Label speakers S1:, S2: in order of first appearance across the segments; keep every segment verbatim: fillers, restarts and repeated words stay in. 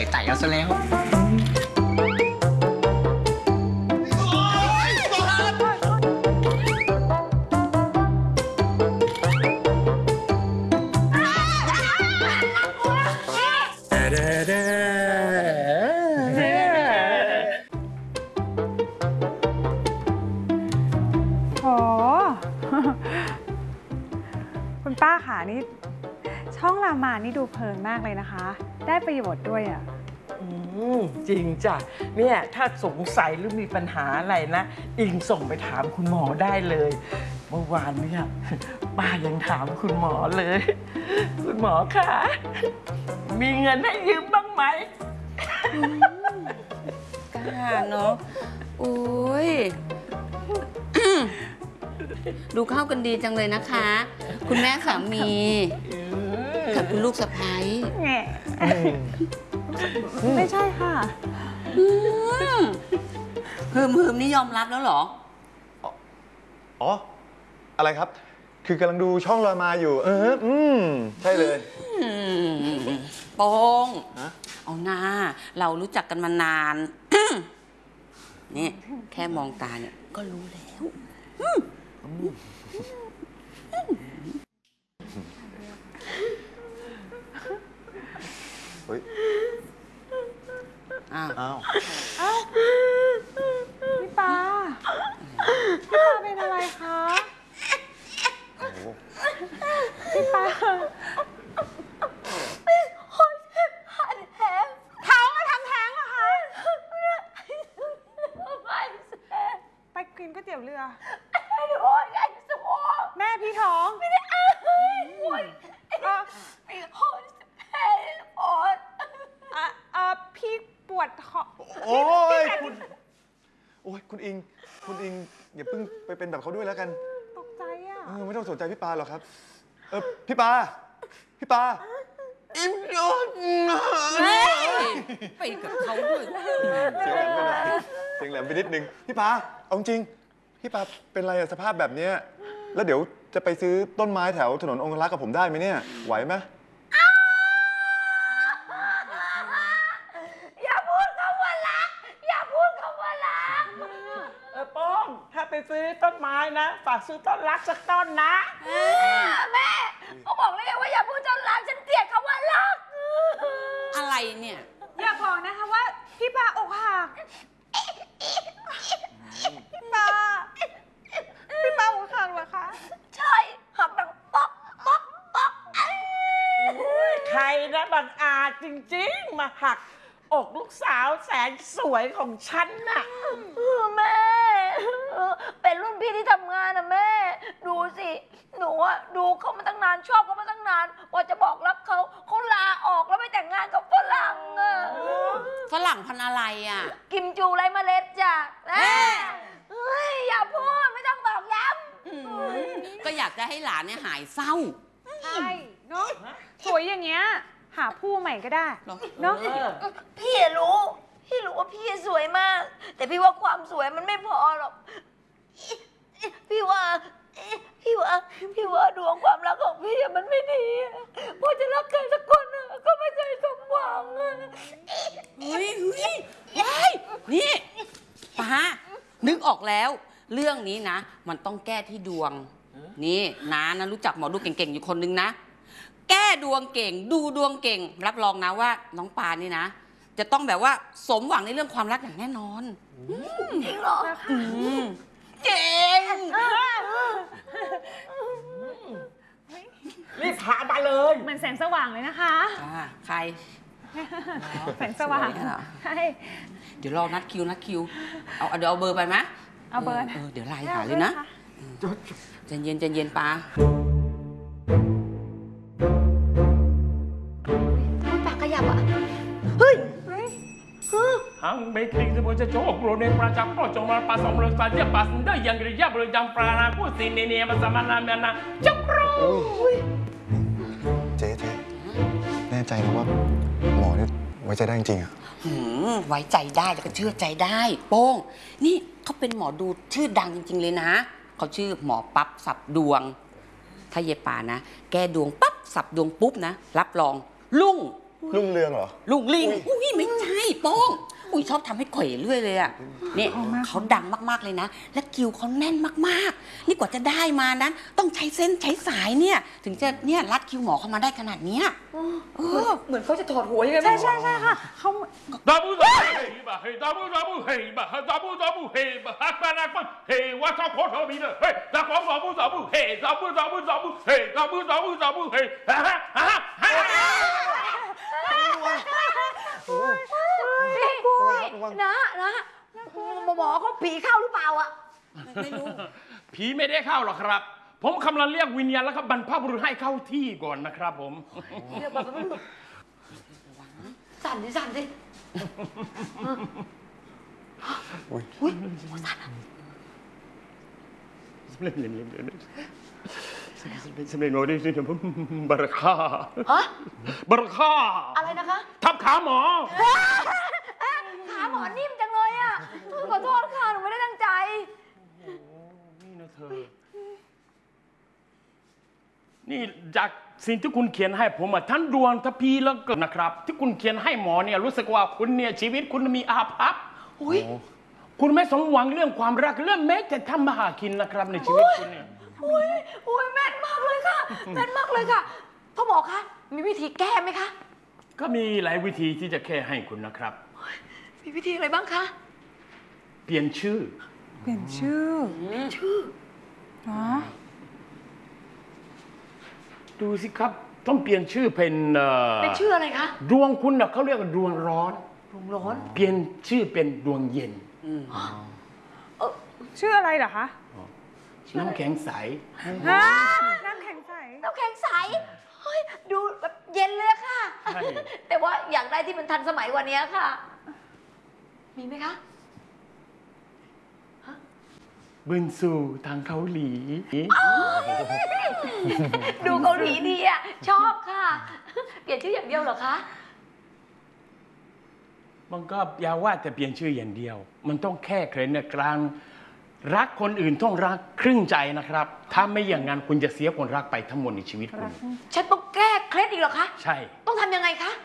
S1: ยไต่เอาซะแล้ว
S2: คุณป้าค่ะนี่ช่องรามานี่ดูเพลินมากเลยนะคะได้ประโยชน์ด้วยอ่ะ
S3: อืมจริงจ้ะเนี่ยถ้าสงสัยหรือมีปัญหาอะไรนะอิงส่งไปถามคุณหมอได้เลยเมื่อวานเนี่ยป้ายังถามคุณหมอเลย คุณหมอคะมีเงินให้ยืมบ้างไหม
S4: กล้าเนาะโอ้ย ดูเข้ากันดีจังเลยนะคะ คุณแม่สามีกับคุณลูกสะใภ้
S2: ไม่ใช่ค่ะ
S4: เฮิมเฮิมนี่ยอมรับแล้วเหรอ
S5: อ๋ออะไรครับคือกำลังดูช่องลอยมาอยู่เอออืมใช่เลย
S4: โป้งเอาหน้าเรารู้จักกันมานานนี่แค่มองตาเนี่ยก็รู้แล้ว
S5: เฮ้ย
S4: อ้าว
S5: อ้าว
S2: พี่ปาพี่ปาเป็นอะไรคะพี่ปาท้องมาทำแท้งเหรอคะไปกินก๋วยเตี๋ยวเรือแม่พี่ท้องไม่ได้เอ้ยโอ้ยไอ้โอนแพ้โอนอ่ะอ่ะพี่ปวดท้อง
S5: โอ้ยคุณโอ้ยคุณอิงคุณอิงอย่าเพิ่งไปเป็นแบบเขาด้วยแล้วกัน
S2: ตกใจอ่ะ
S5: เออไม่ต้องสนใจพี่ปาหรอกครับเออพี่ปาพี่ปาอิงโดน
S4: ไปกับเขาด้วย
S5: เสียงแหลมไปหน่อยเสียงแหลมไปนิดนึงพี่ปาเอาจริงพี่ปาเป็นอะไรสภาพแบบนี้แล้วเดี๋ยวจะไปซื้อต้นไม้แถวถนนองครักษ์กับผมได้ไหมเนี่ยไหวไหม
S2: อย่าพูดคำว่ารักอย่าพูดคำว่ารัก
S3: เออป้องถ้าไปซื้อต้นไม้นะฝากซื้อต้นรักสักต้นนะ
S2: แม่เขาบอกเลยว่าอย่าพูดต้นรักฉันเกลียดคำว่ารัก
S4: อะไรเนี่ย
S2: อยากบอกนะคะว่าพี่ปาอกหักพี่ปาพี่ปาอกหักเหรอคะใช่หักดังป๊อกป๊อกป๊อก
S3: ใครนะบังอาจจริงๆมาหักอกลูกสาวแสนสวยของฉันน่ะ
S2: แม่เป็นรุ่นพี่ที่ทำงานนะแม่ดูสิหนูอะดูเขามาตั้งนานชอบเขามาตั้งนานว่าจะบอกรักเขาเขาลาออกแล้วไปแต่งงานกับฝรั่งอะ
S4: ฝรั่งพันอะไรอ่ะ
S2: กิมจูไรเมล็ดจ้ะแม่เฮ้ยอย่าพูดไม่ต้องบอกย้
S4: ำก็อยากจะให้หลานเนี่ยหายเศร้า
S2: ใช่เนาะสวยอย่างเงี้ยหาผู้ใหม่ก็ได้เนาะพี่รู้พี่รู้ว่าพี่สวยมากแต่พี่ว่าความสวยมันไม่พอหรอกพี่ว่าพี่ว่าพี่ว่าดวงความรักของพี่มันไม่ดีพอจะรักใครสักคนก็ไม่เคยสมหวัง
S4: เฮ้ยเฮ้ยนี่ป้านึกออกแล้วเรื่องนี้นะมันต้องแก้ที่ดวงนี่น้านะรู้จักหมอดูเก่งๆอยู่คนนึงนะแก้ดวงเก่งดูดวงเก่งรับรองนะว่าน้องปานี่นะจะต้องแบบว่าสมหวังในเรื่องความรักอย่างแน่นอน
S2: จริงเหรอ
S4: เก่ง
S3: รีบพามาเลย
S2: เหมือนแสงสว่างเลยนะคะ
S4: ใคร
S2: แสงสว่างใช่
S4: เดี๋ยวรอนัดคิวนัดคิวเอาเดี๋ยวเอาเบอร์ไปไหม
S2: เอาเบอร์
S4: เดี๋ยวไลน์หาเลยนะใจเย็นใจเย็นปา
S2: ปากขยับอ่ะเฮ้ย
S6: Hang baking sebuah cocok Brunei peracap Procong melepas Omrol saja Pas anda yang gereja Berjam peranaku Sini nih bersama namanya Cokro
S5: เจ๊เจ๊แน่ใจนะว่าหมอนี่ไว้ใจได้จริงๆอ่ะ
S4: ไว้ใจได้แล้วก็เชื่อใจได้โป้งนี่เขาเป็นหมอดูชื่อดังจริงๆเลยนะเขาชื่อหมอปั๊บสับดวงถ้าเยป่านะแกดวงปั๊บสับดวงปุ๊บนะรับรองลุ่ง
S5: ลุงเรืองเหรอ
S4: ลุงลิงอุ้ยไม่ใช่โป้งอุ้ยชอบทำให้เขวเรื่อยเลยอ่ะเนี่ยเขาดังมากๆเลยนะ และคิวเขาแน่นมากๆนี่กว่าจะได้มานั้น ต้องใช้เส้นใช้สายเนี่ย ถึงจะเนี่ยรัดคิวหมอเข้ามาได้ขนาดเนี้ยเออ
S2: เหมือนเขาจะถอดหัวยังไงใช่ใช่ใช่ค่ะเขา
S6: ดับเบิลดับเบิลเฮ้ยบ้าเฮ้ยดับเบิลดับเบิลเฮ้ยบ้าดับเบิลดับเบิลเฮ้ยบ้าฮักบ้านักบ้าเฮ้ยว่าชอบโคตรมีเลยเฮ้ยดับเบิลดับเบิลดับเบิลเฮ้ยดับเบิลดับเบิลดับเบิลเฮ้ยดับเบิลดับเบิลดับเบิลเฮ้ยฮ่าฮ่าฮ่าฮ่า
S2: นะนะหมอเขาผีเข้าหรือเปล่าอะ
S4: ไม่รู้
S6: ผีไม่ได้เข้าหรอกครับ ผมกำลังเรียกวิญญาณแล้วก็บรรพบุรุษให้เข้าที่ก่อนนะครับผม
S2: เดี๋ยวแบบสั่นดิสั่นดิอุ้ยอุ้ยสั่นอะ
S6: บาราค่า
S2: ฮะ
S6: บาราค่า
S2: อะไรนะคะ
S6: ทับขาหมอ
S2: ขาหมอนิ่มจังเลยอะขอโทษค่ะหนูไม่ได้ตั้งใจ
S6: นี่นะเธอ นี่จากสิ่งที่คุณเขียนให้ผมอะทั้งดวงทพีแล้วก็นะครับ ที่คุณเขียนให้หมอเนี่ยรู้สึกว่าคุณเนี่ยชีวิตคุณมีอาภัพ
S2: อุ้ย
S6: คุณไม่สมหวังเรื่องความรักเรื่องแม้แต่ทำมาหากินนะครับในชีวิตคุณเนี่ย
S2: อุ้ยอุ้ยแม่นมากเลยค่ะแม่นมากเลยค่ะพ่อหมอคะมีวิธีแก้ไหมคะ
S6: ก็มีหลายวิธีที่จะแค่ให้คุณนะครับ
S2: มีวิธีอะไรบ้างคะ
S6: เปลี่ยนชื่อ
S1: เปลี่ยนชื่อ
S2: ชื่อ
S1: ฮะ
S6: ดูสิครับต้องเปลี่ยนชื่อเป็นเอ่อ
S2: เป็นชื่ออะไรคะ
S6: ดวงคุณน่ะเขาเรียกว่าดวงร้อน
S2: ดวงร้อน
S6: เปลี่ยนชื่อเป็นดวงเย็น
S1: ชื่ออะไรเหรอคะ
S6: น้ำแข็งใส
S1: ฮะน้ำแข็งใส
S2: น้ำแข็งใสเฮ้ยดูแบบเย็นเลยอะค่ะ
S6: ใช่
S2: แต่ว่าอยากได้ที่มันทันสมัยกว่านี้ค่ะ มีไหมคะ
S6: บึนสู่ทางเกาหลี
S2: ดูเกาหลีดีอะชอบค่ะ เปลี่ยนชื่ออย่างเดียวเหรอคะ
S6: มันก็อย่าว่าแต่เปลี่ยนชื่ออย่างเดียว มันต้องแค่เคล็ดในกลางรักคนอื่นต้องรักครึ่งใจนะครับ ถ้าไม่อย่างนั้นคุณจะเสียคนรักไปทั้งหมดในชีวิตคุณ
S2: ฉันต้องแก้เคล็ดอีกเหรอคะ
S6: ใช่
S2: ต้องทำยังไงคะ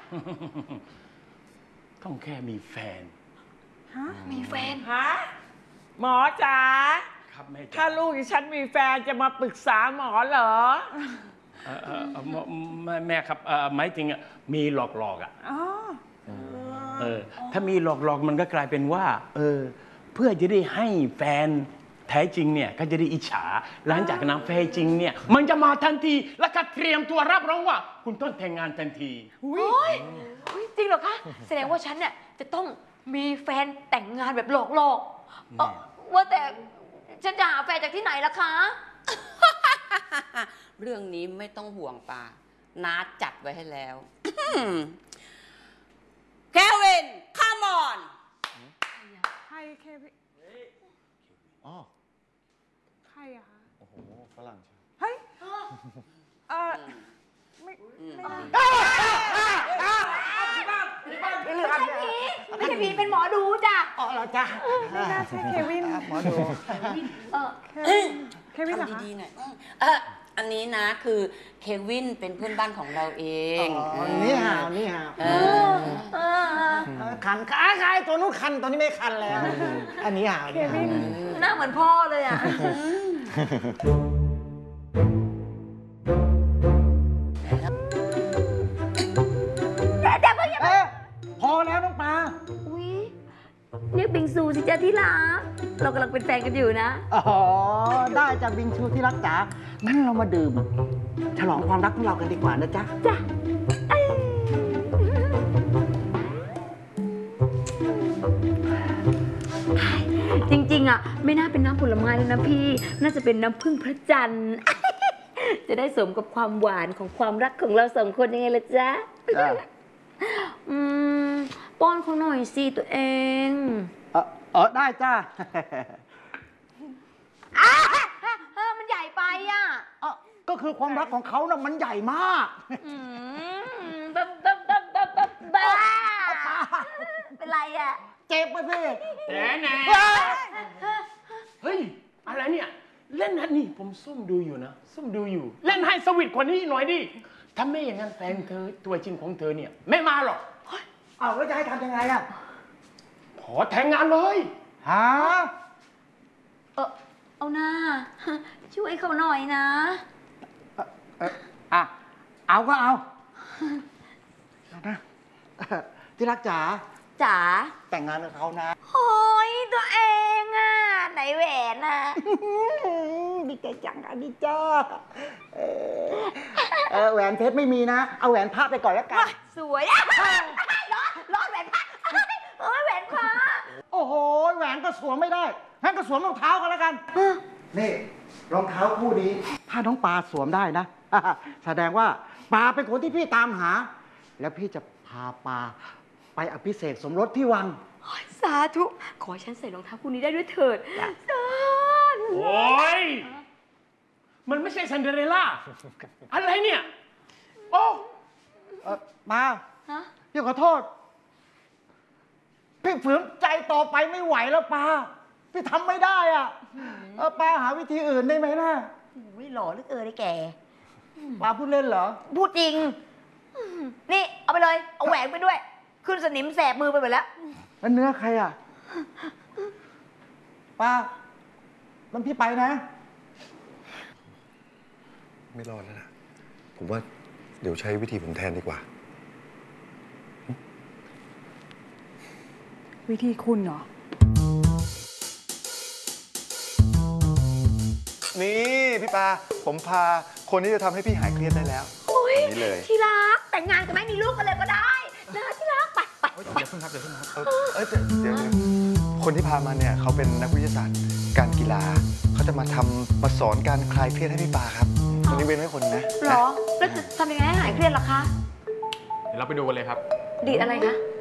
S6: ต้องแค่มีแฟน
S2: มีแฟน
S3: ฮะหมอจ๋า
S6: ครับแม่
S3: ถ้า
S6: จ๋า
S3: ลูกดิฉันมีแฟนจะมาปรึกษาหมอเหรอ
S6: เอ่อเอ่อเอ่อแม่แม่ครับเอ่อหมายถึงอ่ะมีหลอกหลอกๆอ่ะ
S1: อ๋อ
S6: เออถ้ามีหลอกหลอกๆมันก็กลายเป็นว่า เออ เพื่อจะได้ให้แฟนแท้จริงเนี่ยก็จะได้อิจฉา หลังจากนั้นแฟนจริงเนี่ยมันจะมาทันทีแล้วก็เตรียมตัวรับรองว่า คุณต้องแต่งงานทันที
S2: โอ้ยเฮ้ยจริงเหรอคะ แสดงว่าฉันเนี่ยจะต้องมีแฟนแต่งงานแบบหลอกๆเอ่อว่าแต่ฉันจะหาแฟนจากที่ไหนล่ะคะ
S4: เรื่องนี้ไม่ต้องห่วงปาน้าจัดไว้ให้แล้ว เควิน come on
S1: ใครเควิน
S5: อ๋อ
S1: ใครอะคะ
S5: โอ้โห ฝรั่งใช่
S1: เฮ้ย เออไม่ไม่น่า
S2: ไม่ใช่ผีไม่ใช่ผีเป็นหมอดูจ้ะ
S3: อ๋อเหรอจ๊ะ
S1: ไม่น่าใช่เควิน
S3: หมอดู
S2: เออ
S1: เควินเหรอ
S4: ทำ
S1: คะ
S4: ดีๆหน่อยอืมเอออันนี้นะคือเควินเป็นเพื่อนบ้านของเราเอง
S7: อ๋อนี่ฮาวนี่ฮาว
S4: เออ
S2: เออ
S7: คันขาคายตัวนู้นคันตัวนี้ไม่คันแล้ว อันนี้ฮาวนี่ฮาว
S2: หน้าเหมือนพ่อเลยอ่ะ แต่เพิ่งอย่า
S7: เอ๊ะพอแล้วน้องปลา
S2: อุ๊ยเรียกบิงซูสิจ้าที่รักเรากำลังเป็นแฟนกันอยู่นะ
S7: อ๋อ ได้จากบิงชูที่รักจ๋างั้นเรามาดื่ม ฉลองความรักของเรากันดีกว่านะจ๊ะ
S2: จ้ะเอ้ยจริงๆอ่ะ ไม่น่าเป็นน้ำผลไม้เลยนะพี่ น่าจะเป็นน้ำผึ้งพระจันทร์ จะได้สมกับความหวานของความรักของเราสองคนยังไงล่ะจ๊ะ
S7: จ้ะ
S2: อืม ป้อนเขาหน่อยสิตัวเอง
S7: เออเออได้จ้า
S2: อ้ามันใหญ่ไปอ่ะ
S7: อ่ะก็คือความรักของเขาน่ะมันใหญ่มาก
S2: อืมบ้าบ้าบ้าบ้าบ้าบ้าเป็นไรอ่ะ
S7: เจ็บไปสิ
S6: แต่แน่เฮ้ย อะไรเนี่ย เล่นนะนี่ผมซุ่มดูอยู่นะซุ่มดูอยู่ เล่นให้สวิตกว่านี้หน่อยดิถ้าไม่อย่างนั้นแฟนเธอตัวจริงของเธอเนี่ยไม่มาหรอก
S7: เอาแล้วจะให้ทำยังไงอ่ะ
S6: ขอแต่งงานเลย
S7: ฮะ
S2: เออเอาหน้า ช่วยเขาหน่อยนะ
S7: เอออ่ะ เอาก็เอาเอานะเอ่อที่รักจ๋า
S2: จ๋า
S7: แต่งงานกับเขานะ
S2: โอ้ยตัวเองอ่ะ ไหนแหวนอ่ะ
S7: ดีใจจังอ่ะดีจ้าเออเออแหวนเพชรไม่มีนะ เอาแหวนพระไปก่อนแล้วกัน
S2: สวยอ่ะร้อนร้อนแหวนพระเอ้ยแหวนพระ
S7: โอ้โห แหวนก็สวมไม่ได้งั้นก็สวมรองเท้ากันแล้วกัน นี่รองเท้าคู่นี้ ถ้าน้องปลาสวมได้นะ แสดงว่าปลาเป็นคนที่พี่ตามหา แล้วพี่จะพาปลาไปอภิเษกสมรสที่วัง
S2: สาธุ ขอให้ฉันใส่รองเท้าคู่นี้ได้ด้วยเถิด สาธุ
S6: โอ้ยมันไม่ใช่ซันเดอเรลล่าอะไรเนี่ยโอ้
S7: เออมา
S2: ฮะ
S7: พี่ขอโทษ พี่ฝืนใจต่อไปไม่ไหวแล้วปลาพี่ทำไม่ได้อ่ะเออปลาหาวิธีอื่นได้ไหมล่ะ
S2: โอ้ยหล่อเหลือเกินไอ้แก
S7: ปลาพูดเล่นเหรอ
S2: พูดจริง นี่ เอาไปเลย เอาแหวนไปด้วย ขึ้นสนิมแสบมือไปหมดแล้ว
S7: แล้วเนื้อใครอ่ะปลามันพี่ไปนะ
S5: ไม่รอดแล้วนะ ผมว่าเดี๋ยวใช้วิธีผมแทนดีกว่า
S1: วิธีคุณเหรอ
S5: นี่พี่ปาผมพาคนที่จะทำให้พี่หายเครียดได้แล้ว
S2: โอ้ย
S5: นี่เลย
S2: ที่รัก แต่งงานกันไหมมีลูกกันเลยก็ได้นะที่รัก ไปไป
S5: เดี๋ยวเพิ่งครับเดี๋ยวเพิ่งครับเออเอยเดี๋ยวเดี๋ยวเดี๋ยวคนที่พามาเนี่ยเขาเป็นนักวิทยาศาสตร์การกีฬาเขาจะมาทำมาสอนการคลายเครียดให้พี่ปาครับคนนี้เว้นไว้คนนะ
S2: เหรอ แล้วจะทำยังไงให้หายเครียดล่ะคะ
S8: เดี๋ยวเราไปดูกันเลยครับ
S2: ดีดอะไรคะ
S8: เ